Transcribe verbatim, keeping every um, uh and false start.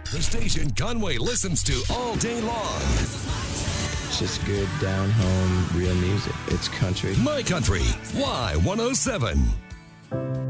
The station Conway listens to all day long. It's just good, down-home, real music. It's country. My Country, Y one oh seven.